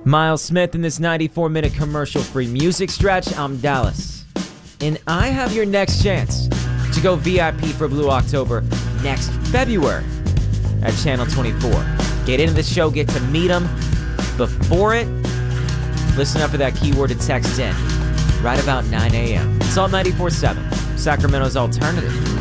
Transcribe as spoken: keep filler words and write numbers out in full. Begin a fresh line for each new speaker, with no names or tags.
Miles Smith in this ninety-four minute commercial-free music stretch. I'm Dallas. And I have your next chance to go V I P for Blue October next February at Channel twenty-four. Get into the show, get to meet them. Before it, listen up for that keyword to text in right about nine a.m. It's all ninety-four point seven, Sacramento's alternative.